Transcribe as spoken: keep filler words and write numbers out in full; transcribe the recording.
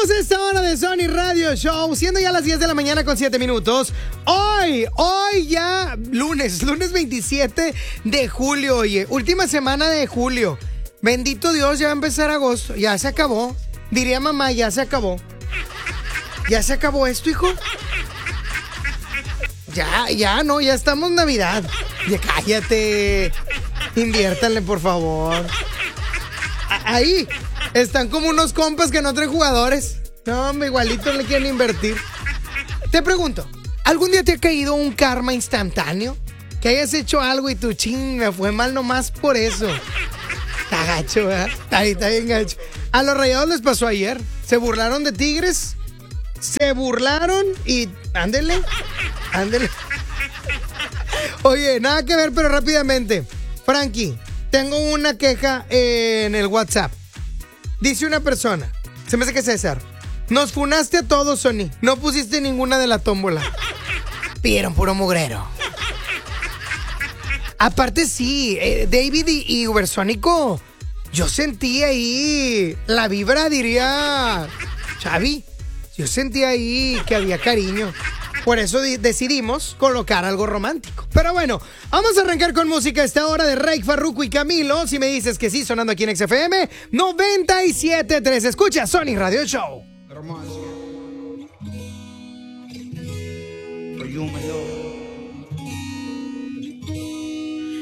Arrancamos esta hora de Sony Radio Show, siendo ya las diez de la mañana con siete minutos. Hoy, hoy ya, lunes, lunes veintisiete de julio, oye, última semana de julio. Bendito Dios, ya va a empezar agosto, ya se acabó. Diría mamá, ya se acabó. ¿Ya se acabó esto, hijo? Ya, ya, no, ya estamos en Navidad. Ya cállate. Inviértanle, por favor. Ahí están como unos compas que no traen jugadores. No, hombre, igualito le quieren invertir. Te pregunto, ¿algún día te ha caído un karma instantáneo? Que hayas hecho algo y tu ching, me fue mal nomás por eso. Está gacho, ¿verdad? Está, está bien gacho. A los Rayados les pasó ayer. Se burlaron de Tigres. Se burlaron y... Ándele, ándele. Oye, nada que ver, pero rápidamente. Frankie, tengo una queja en el WhatsApp. Dice una persona, se me hace que César, nos funaste a todos, Sony. No pusiste ninguna de la tómbola. Pidieron puro mugrero. Aparte sí, eh, David y, y Ubersónico, yo sentí ahí la vibra, diría Xavi. Yo sentí ahí que había cariño. Por eso di- decidimos colocar algo romántico. Pero bueno, vamos a arrancar con música a esta hora de Rake, Farruko y Camilo. Si me dices que sí, sonando aquí en X F M noventa y siete punto tres. Escucha Sony Radio Show. Hermoso. Soy húmedo.